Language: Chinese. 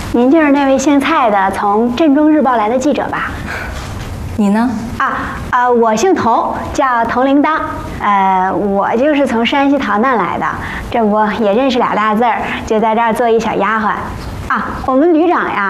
您就是那位姓蔡的从《镇中日报》来的记者吧？ 你呢？ 我姓童，叫童铃铛。我就是从山西逃难来的，这不也认识俩大字儿，就在这儿做一小丫鬟。我们旅长呀，